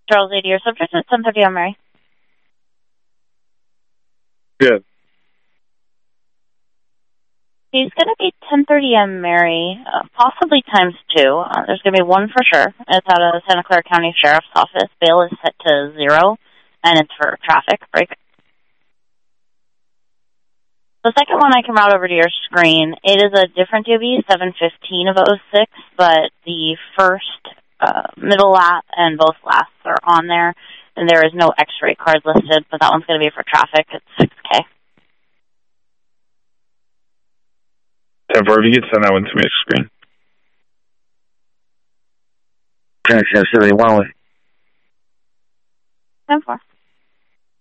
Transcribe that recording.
Charles 80, your subject at 10:30 on Mary. Good. He's going to be 10:30 on Mary, possibly times 2. There's going to be one for sure. It's out of the Santa Clara County Sheriff's Office. Bail is set to 0, and it's for traffic break. The second one I can route over to your screen. It is a different DOB, 715 of 06, but the first, middle lap, and both lasts are on there, and there is no X-ray card listed, but that one's going to be for traffic. It's 6K. 10-4, if you could send that one to me on screen. Connection 71. 10-4.